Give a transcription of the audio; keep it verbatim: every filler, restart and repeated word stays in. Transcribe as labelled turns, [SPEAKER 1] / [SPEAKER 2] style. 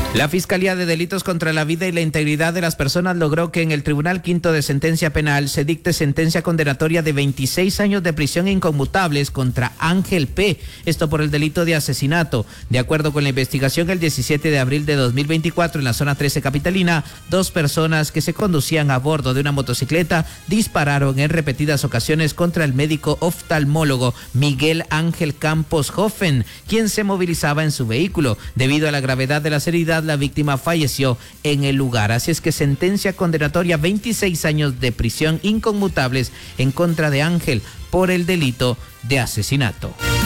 [SPEAKER 1] La Fiscalía de Delitos contra la Vida y la Integridad de las Personas logró que en el Tribunal Quinto de Sentencia Penal se dicte sentencia condenatoria de veintiséis años de prisión inconmutables contra Ángel P., esto por el delito de asesinato. De acuerdo con la investigación, el diecisiete de abril de dos mil veinticuatro, en la zona trece capitalina, dos personas que se conducían a bordo de una motocicleta dispararon en repetidas ocasiones contra el médico oftalmólogo Miguel Ángel Campos Hoffen, quien se movilizaba en su vehículo. Debido a la gravedad de las heridas, la víctima falleció en el lugar. Así es que sentencia condenatoria, veintiséis años de prisión inconmutables en contra de Ángel por el delito de asesinato.